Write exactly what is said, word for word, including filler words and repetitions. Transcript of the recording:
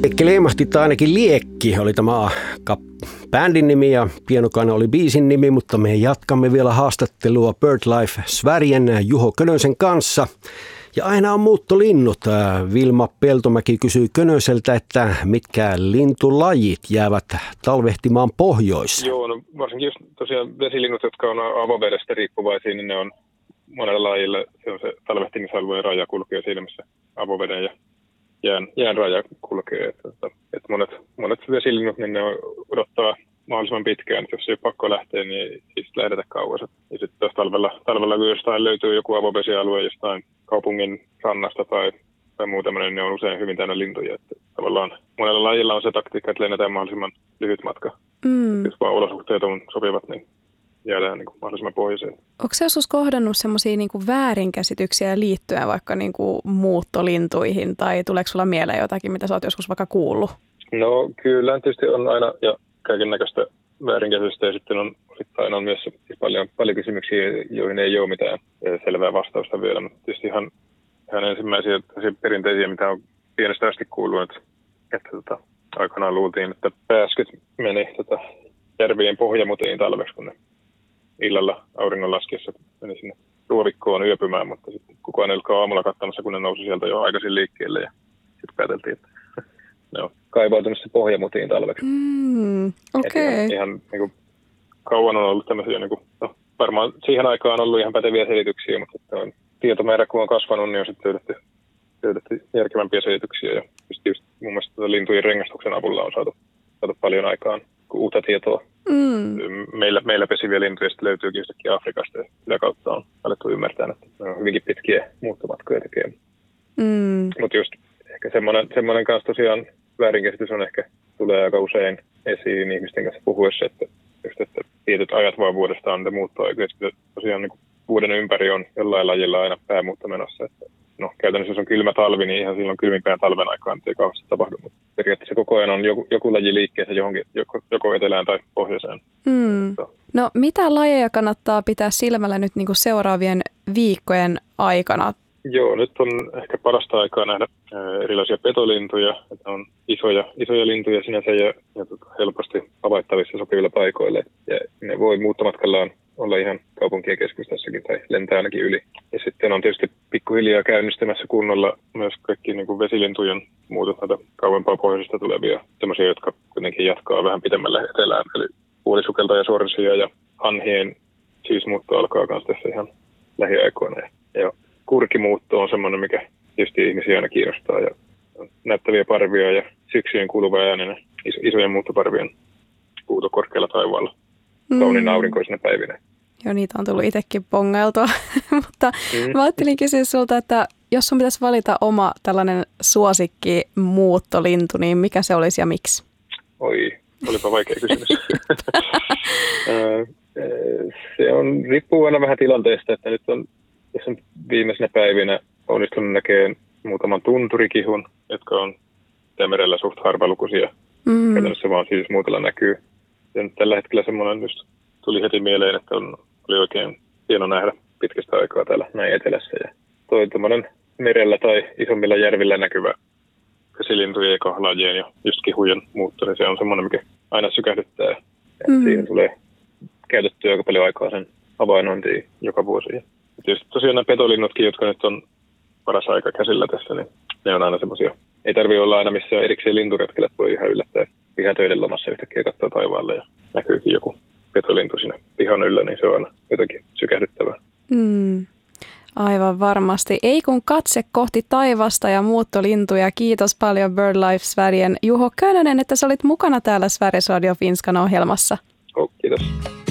Leimahti tai ainakin Liekki oli tämä bändin nimi ja Pienokana oli biisin nimi, mutta me jatkamme vielä haastattelua BirdLife Sverigen Juho Könösen kanssa. Ja aina on muuttolinnut. Vilma Peltomäki kysyy Könöseltä, että mitkä lintulajit jäävät talvehtimaan pohjoissa? Joo, no varsinkin just tosiaan vesilinnut, jotka on avovedestä riippuvaisia, niin ne on monella lajilla. Se on se talvehtimisalueen raja kulkee siinä, missä avoveden ja jään, jään raja kulkee. Että, että monet, monet vesilinnut, niin ne odottaa mahdollisimman pitkään. Että jos ei ole pakko lähteä, niin ei sitten lähdetä kauas. Ja sitten jos talvella, talvella kun jostain löytyy joku avovesialue jostain kaupungin rannasta tai, tai muu tämmöinen, niin on usein hyvin täynnä lintuja. Että tavallaan monella lajilla on se taktiikka, että lennetään mahdollisimman lyhyt matka. Mm. Jos vaan olosuhteet on sopivat, niin jäädään niin kuin mahdollisimman pohjoiseen. Onko se joskus kohdannut semmoisia niin kuin väärinkäsityksiä liittyen vaikka niin kuin muuttolintuihin, tai tuleeko sulla mieleen jotakin, mitä sä oot joskus vaikka kuullut? No kyllä, tietysti on aina ja kaiken näköistä väärinkäsitystä, ja sitten on osittain on myös paljon, paljon kysymyksiä, joihin ei ole mitään selvää vastausta vielä, mutta tietysti ihan, ihan ensimmäisiä perinteisiä, mitä on pienestä asti kuullut, että, että tota, aikanaan luultiin, että pääskyt meni tota, järvien pohjamutiin talveksi, kun ne illalla auringon laskiessa meni sinne ruovikkoon yöpymään, mutta sitten kukaan ei ollutkaan aamulla katsomassa, kun ne nousi sieltä jo aikaisin liikkeelle, ja sitten pääteltiin, että ne on kaivautunut se pohjamutiin talveksi. Mm, okei. Okay. Ihan, ihan niin kuin, kauan on ollut tämmöisiä, niin kuin, no, varmaan siihen aikaan on ollut ihan päteviä selityksiä, mutta että on, tietomäärä kun on kasvanut, niin on sitten löydetty, löydetty järkevämpiä selityksiä. Ja just, just mun mielestä tuota lintujen rengastuksen avulla on saatu, saatu paljon aikaan uutta tietoa. Mm. Meillä, meillä pesiviä lintuja löytyykin jostakin Afrikasta, ja sitä kautta on alettu ymmärtää, että ne on hyvinkin pitkiä muuttomatkoja tekemään. Mm. Mutta just ehkä semmoinen, semmoinen kanssa tosiaan väärinkäsitys on ehkä, tulee aika usein esiin ihmisten kanssa puhuessa, että, just, että tietyt ajat vaan vuodesta on niitä muuttoaikoja. Tosiaan niin vuoden ympäri on jollain lajilla aina päämuutto menossa. Että, no käytännössä jos on kylmä talvi, niin ihan silloin kylmimpään talven aikaan ei kauheasti tapahdu. Mutta periaatteessa koko ajan on joku, joku laji liikkeessä johonkin, joko, joko etelään tai pohjoiseen. Mm. No mitä lajeja kannattaa pitää silmällä nyt niin kuin seuraavien viikkojen aikana? Joo, nyt on ehkä parasta aikaa nähdä erilaisia petolintuja, että on isoja, isoja lintuja sinänsä ja, ja tota, helposti havaittavissa sopivilla paikoilla. Ja ne voi muuttomatkallaan olla ihan kaupunkien keskustassakin tai lentää ainakin yli. Ja sitten on tietysti pikkuhiljaa käynnistämässä kunnolla myös kaikki niin kuin vesilintujen muutot, näitä kauempaa pohjoisesta tulevia, sellaisia, jotka kuitenkin jatkaa vähän pitemmälle etelään. Eli puolisukelta ja sorsia ja hanhien siis muutto alkaa myös tässä ihan lähiaikoina. Ja kurkimuutto on semmoinen, mikä tietysti ihmisiä aina kiinnostaa, ja näyttäviä parvia ja syksyjen kuuluva ääninen isojen muuttoparvien huuto korkealla taivaalla mm. kauniin aurinkoisena päivinä. Joo, niitä on tullut itsekin pongailtua, mutta mm. mä ajattelin kysyä sulta, että jos sun pitäisi valita oma tällainen suosikki muuttolintu, niin mikä se olisi ja miksi? Oi, olipa vaikea kysymys. Se on, riippuu aina vähän tilanteesta, että nyt on tässä on viimeisenä päivinä onnistunut näkemään muutaman tunturikihun, jotka on Itämerellä suht harvalukuisia. Mm. Käytännössä vaan siis muutella näkyy. Ja nyt tällä hetkellä semmoinen just tuli heti mieleen, että on, oli oikein hieno nähdä pitkästä aikaa täällä näin etelässä. Ja toi tämmöinen merellä tai isommilla järvillä näkyvä vesilintujen ja kahlaajien ja just kihujen muutto, niin se on semmoinen, mikä aina sykähdyttää. Mm. Siihen tulee käytettyä aika paljon aikaa sen havainnointiin joka vuosi. Tietysti tosiaan nämä petolinnutkin, jotka nyt on paras aika käsillä tässä, niin ne on aina semmoisia. Ei tarvitse olla aina missään erikseen linturetkellä, voi ihan yllättää pihatöiden lomassa yhtäkkiä katsoa taivaalle ja näkyykin joku petolintu siinä pihan yllä, niin se on aina jotenkin sykähdyttävää. Mm, aivan varmasti. Ei kun katse kohti taivasta ja muuttolintuja. Kiitos paljon BirdLife Sverigen Juho Könönen, että sä olit mukana täällä Sveriges Radio Finskan ohjelmassa. Oh, kiitos.